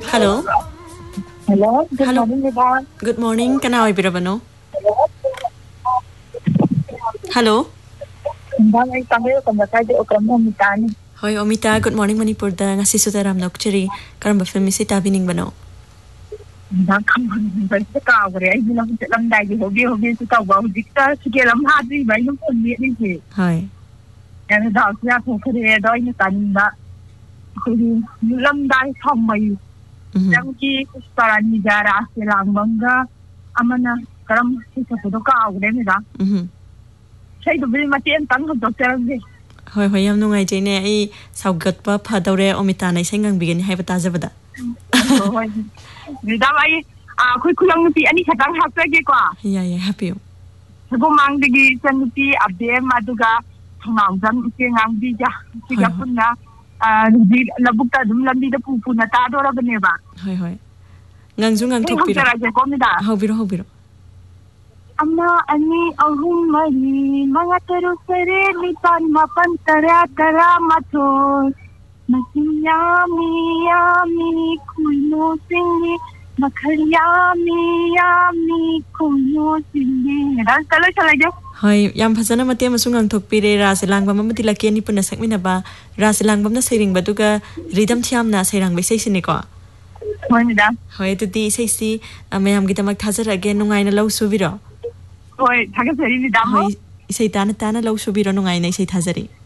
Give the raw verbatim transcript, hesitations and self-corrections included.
Hello. Hello. Good Hello. morning, madam. Good morning. Kana oi birabano? Hello. Madam, ay kami ko matay di okram mo mitani. Hoy Omita, good morning Manipur da ngasi su taram nokchiri karamba film si tabining bano. Madam, kami ba sa kawre ay bilang lam dai di hobi hobi sa tawa dikta sige lam hadi ba yung phone ni ni. Hoy. Yan da siya ko kare da ni tanda. Ko lam dai thamai. Yang ki parani jara silang bangga amana karam si sa to kawre ni da. Mhm. Sai do bi mati en tan ko doctor ni. Hoy hoy yam nungai jene ai saugat pa phadore Omita nai sengang bigin hai bata jabada. Hoy. Ni da mai a khoi khuyang ni ani khatang hapse ge kwa. Ya ya happy. Sabo mang digi chanuti abde maduga thangam jam ike ngang bi ja siga punna a di labukta dum lambi da pupu na ta do ra bane ba. Hoy hoy. Ngang jung ngang thok piro. Ho biro ho biro. Ama ani ahum mari mga tero sere lipan mapan tara tara maton masin yami yami kuino singi makhal yami yami kuino singi dan kala chala jo Hoy yam phasana mate masung ngang thok pire ra selang bam mati lakeni punna sakmina ba ra selang bam na sering baduga rhythm thiam na serang be sei sine ko. Hoy ni da. Hoy tu di sei si mayam gita mak thazar again nungai na lau subiro. Hoy, thaga seri ni da mo. Hoy isai tana tana lau subiro nungai na isai thazari.